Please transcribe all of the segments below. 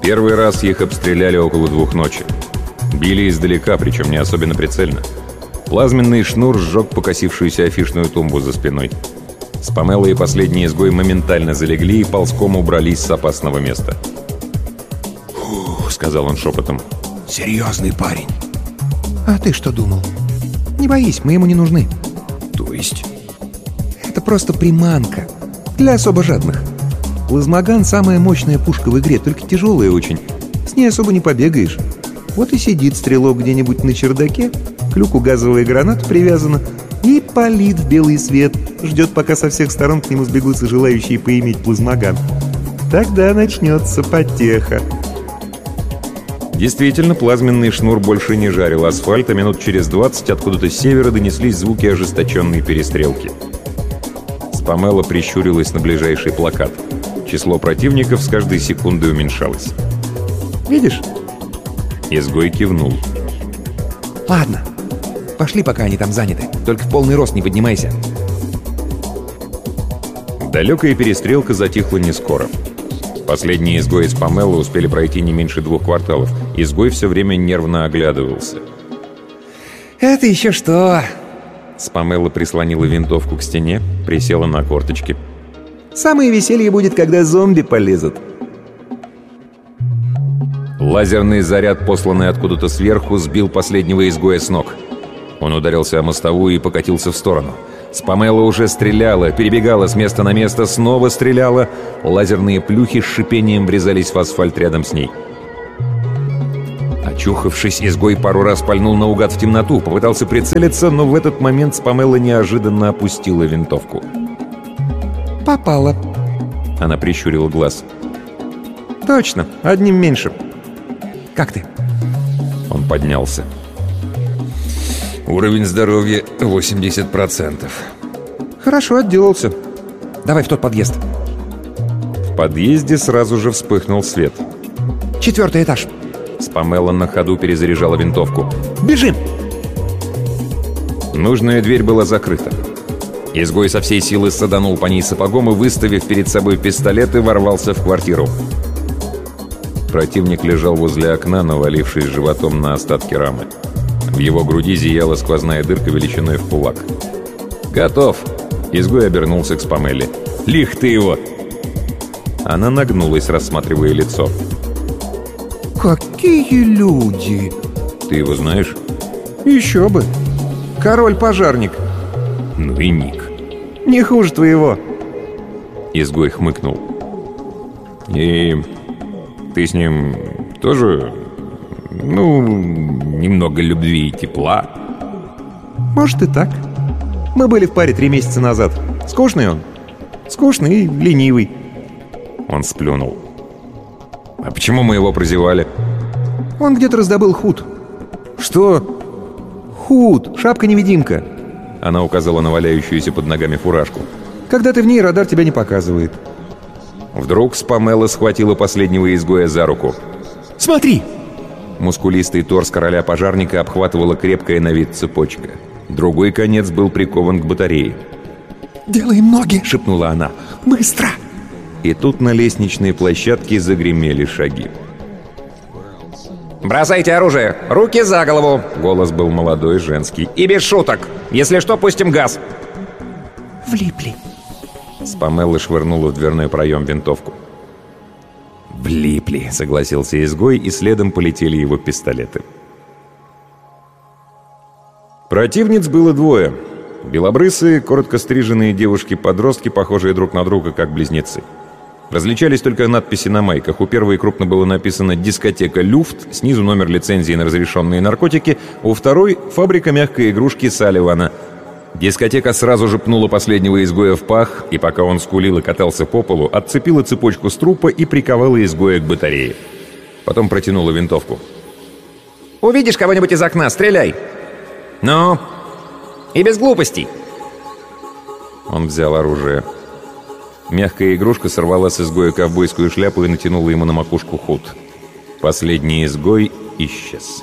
Первый раз их обстреляли около 2 ночи. Били издалека, причем не особенно прицельно. Плазменный шнур сжег покосившуюся афишную тумбу за спиной. Спамелла и последний изгой моментально залегли и ползком убрались с опасного места. «Фух», — сказал он шепотом. «Серьезный парень». «А ты что думал? Не боись, мы ему не нужны». «То есть?» «Это просто приманка. Для особо жадных. Плазмоган — самая мощная пушка в игре, только тяжелая очень. С ней особо не побегаешь. Вот и сидит стрелок где-нибудь на чердаке, к люку газовая граната привязана, и палит в белый свет, ждет, пока со всех сторон к нему сбегутся желающие поиметь плазмоган. Тогда начнется потеха». Действительно, плазменный шнур больше не жарил асфальт, а минут через 20 откуда-то с севера донеслись звуки ожесточенной перестрелки. Спамелла прищурилась на ближайший плакат. Число противников с каждой секундой уменьшалось. «Видишь?» Изгой кивнул. «Ладно, пошли, пока они там заняты. Только в полный рост не поднимайся». Далекая перестрелка затихла не скоро. Последние изгои Спамеллы успели пройти не меньше 2 кварталов. Изгой все время нервно оглядывался. «Это еще что?» Спамелла прислонила винтовку к стене, присела на корточки. «Самое веселье будет, когда зомби полезут». Лазерный заряд, посланный откуда-то сверху, сбил последнего изгоя с ног. Он ударился о мостовую и покатился в сторону. Спамелла уже стреляла, перебегала с места на место, снова стреляла. Лазерные плюхи с шипением врезались в асфальт рядом с ней. Очухавшись, изгой пару раз пальнул наугад в темноту, попытался прицелиться, но в этот момент Спамелла неожиданно опустила винтовку. «Попала». Она прищурила глаз. «Точно, одним меньше. Как ты?» Он поднялся. Уровень здоровья 80%. «Хорошо, отделался. Давай в тот подъезд». В подъезде сразу же вспыхнул свет. 4-й этаж. Спамелла на ходу перезаряжала винтовку. «Бежим!» Нужная дверь была закрыта. Изгой со всей силы саданул по ней сапогом и, выставив перед собой пистолет, и ворвался в квартиру. Противник лежал возле окна, навалившись животом на остатки рамы. В его груди зияла сквозная дырка величиной в кулак. «Готов!» Изгой обернулся к Спамелле. «Лих ты его!» Она нагнулась, рассматривая лицо. «Какие люди!» «Ты его знаешь?» «Еще бы! Король-пожарник!» «Ну и ник!» «Не хуже твоего!» Изгой хмыкнул. «И ты с ним тоже, немного любви и тепла?» «Может и так. Мы были в паре 3 месяца назад. Скучный он. Скучный и ленивый». Он сплюнул. «А почему мы его прозевали?» «Он где-то раздобыл худ». «Что?» «Худ, шапка-невидимка». Она указала на валяющуюся под ногами фуражку. «Когда ты в ней, радар тебя не показывает». Вдруг Спамелла схватила последнего изгоя за руку. «Смотри!» Мускулистый торс короля-пожарника обхватывала крепкая на вид цепочка. Другой конец был прикован к батарее. «Делаем ноги!» — шепнула она. «Быстро!» И тут на лестничной площадке загремели шаги. «Бросайте оружие! Руки за голову!» Голос был молодой, женский. «И без шуток! Если что, пустим газ!» «Влипли!» Спамелла швырнула в дверной проем винтовку. «Влипли!» — согласился изгой, и следом полетели его пистолеты. Противниц было 2. Белобрысые, коротко стриженные девушки-подростки, похожие друг на друга, как близнецы. Различались только надписи на майках. У первой крупно было написано «Дискотека Люфт», снизу номер лицензии на разрешенные наркотики, у второй — «Фабрика мягкой игрушки Салливана». Дискотека сразу же пнула последнего изгоя в пах, и пока он скулил и катался по полу, отцепила цепочку с трупа и приковала изгоя к батарее. Потом протянула винтовку. «Увидишь кого-нибудь из окна, стреляй! Ну, и без глупостей!» Он взял оружие. Мягкая игрушка сорвала с изгоя ковбойскую шляпу и натянула ему на макушку худ. Последний изгой исчез.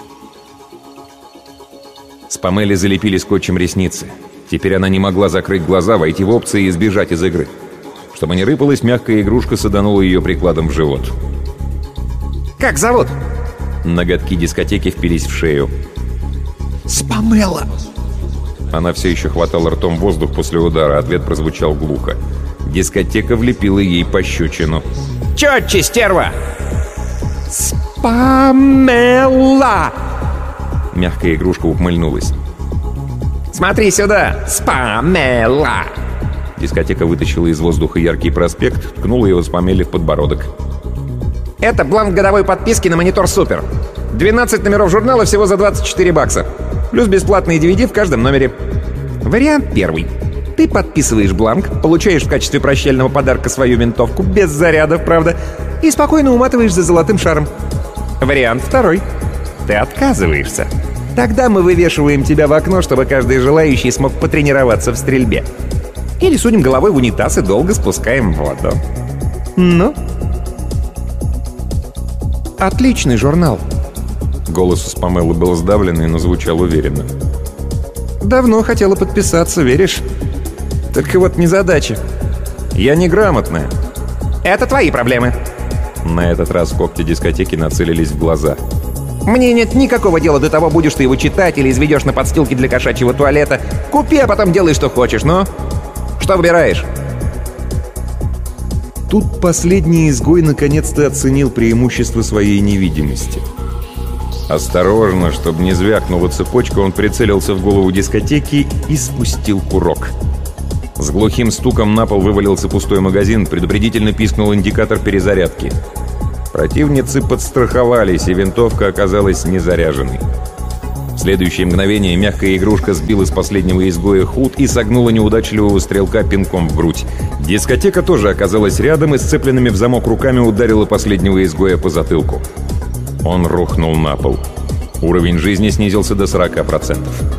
Спамелле залепили скотчем ресницы. Теперь она не могла закрыть глаза, войти в опции и сбежать из игры. Чтобы не рыпалась, мягкая игрушка саданула ее прикладом в живот. Как зовут?» Ноготки дискотеки впились в шею. «Спамелла!» Она все еще хватала ртом воздух после удара. Ответ прозвучал глухо. Дискотека влепила ей пощечину. «Четче, стерва!» «Спамелла!» Мягкая игрушка ухмыльнулась. «Смотри сюда, Спамелла!» Дискотека вытащила из воздуха яркий проспект, ткнула его Спамелле в подбородок. «Это бланк годовой подписки на монитор Супер. 12 номеров журнала всего за $24. Плюс бесплатные DVD в каждом номере. Вариант первый. Ты подписываешь бланк, получаешь в качестве прощального подарка свою винтовку, без зарядов, правда, и спокойно уматываешь за золотым шаром. Вариант второй. Ты отказываешься. Тогда мы вывешиваем тебя в окно, чтобы каждый желающий смог потренироваться в стрельбе. Или сунем головой в унитаз и долго спускаем в воду. Ну? Отличный журнал. Голос у Спамеллы был сдавленный, но звучал уверенно. Давно хотела подписаться, веришь? Только вот незадача. Я неграмотная. Это твои проблемы. На этот раз когти дискотеки нацелились в глаза. Мне нет никакого дела до того, будешь ты его читать или изведешь на подстилке для кошачьего туалета. Купи, а потом делай, что хочешь, но... Что выбираешь? Тут последний изгой наконец-то оценил преимущество своей невидимости. Осторожно, чтобы не звякнула цепочка, он прицелился в голову дискотеки и спустил курок. С глухим стуком на пол вывалился пустой магазин, предупредительно пискнул индикатор перезарядки. Противницы подстраховались, и винтовка оказалась незаряженной. В следующее мгновение мягкая игрушка сбила с последнего изгоя худ и согнула неудачливого стрелка пинком в грудь. Дискотека тоже оказалась рядом и сцепленными в замок руками ударила последнего изгоя по затылку. Он рухнул на пол. Уровень жизни снизился до 40%.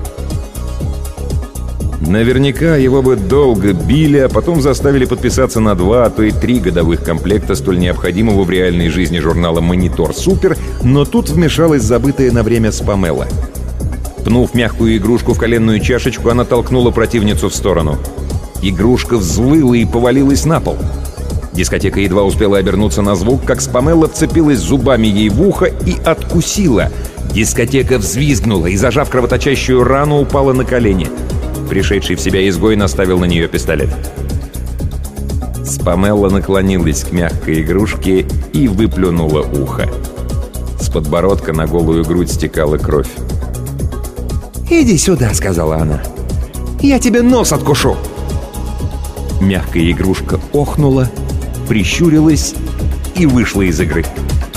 Наверняка его бы долго били, а потом заставили подписаться на 2, а то и 3 годовых комплекта столь необходимого в реальной жизни журнала «Монитор Супер», но тут вмешалась забытая на время Спамелла. Пнув мягкую игрушку в коленную чашечку, она толкнула противницу в сторону. Игрушка взвыла и повалилась на пол. Дискотека едва успела обернуться на звук, как Спамелла вцепилась зубами ей в ухо и откусила. Дискотека взвизгнула и, зажав кровоточащую рану, упала на колени. Пришедший в себя изгой наставил на нее пистолет. Спамелла наклонилась к мягкой игрушке и выплюнула ухо. С подбородка на голую грудь стекала кровь. «Иди сюда», — сказала она. «Я тебе нос откушу». Мягкая игрушка охнула, прищурилась и вышла из игры.